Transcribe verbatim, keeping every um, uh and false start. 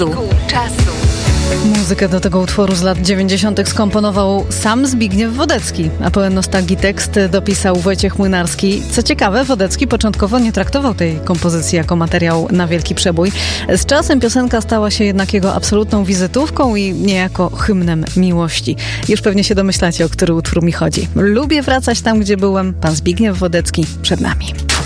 czasu. Muzykę do tego utworu z lat dziewięćdziesiątych skomponował sam Zbigniew Wodecki, a pełen nostalgii tekst dopisał Wojciech Młynarski. Co ciekawe, Wodecki początkowo nie traktował tej kompozycji jako materiał na wielki przebój. Z czasem piosenka stała się jednak jego absolutną wizytówką i niejako hymnem miłości. Już pewnie się domyślacie, o który utwór mi chodzi. Lubię wracać tam, gdzie byłem. Pan Zbigniew Wodecki przed nami.